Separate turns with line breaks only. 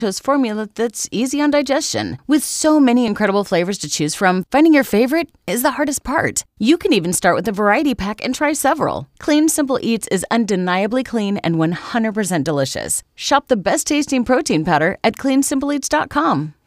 formula that's easy on digestion. With so many incredible flavors to choose from, finding your favorite is the hardest part. You can even start with a variety pack and try several. Clean Simple Eats is undeniably clean and 100% delicious. Shop the best tasting protein powder at cleansimpleeats.com.